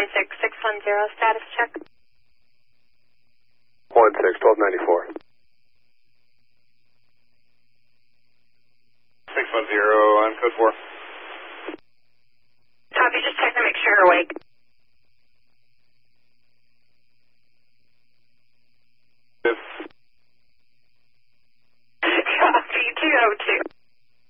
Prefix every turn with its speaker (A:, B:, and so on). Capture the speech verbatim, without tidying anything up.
A: one six, six one zero, status check.
B: one six, twelve ninety-four.
C: six one zero, on code four.
A: Copy, just check to make sure you're awake.